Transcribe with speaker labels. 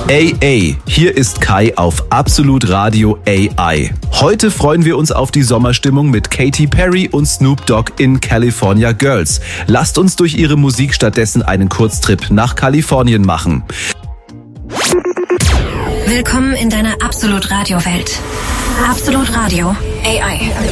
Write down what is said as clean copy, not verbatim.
Speaker 1: AA, hier ist Kai auf Absolut Radio AI. Heute freuen wir uns auf die Sommerstimmung mit Katy Perry und Snoop Dogg in California Girls. Lasst uns durch ihre Musik stattdessen einen Kurztrip nach Kalifornien machen.
Speaker 2: Willkommen in deiner Absolut Radio Welt. Absolut Radio AI.